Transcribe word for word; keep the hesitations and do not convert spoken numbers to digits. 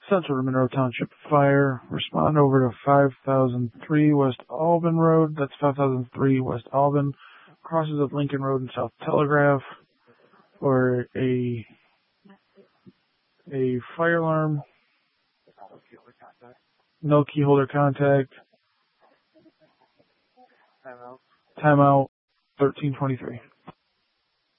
Central Monroe Township Fire. Respond over to five thousand three West Albin Road. That's five thousand three West Albin. Crosses of Lincoln Road and South Telegraph. For a a fire alarm. No key holder contact. Timeout. Timeout. thirteen twenty-three.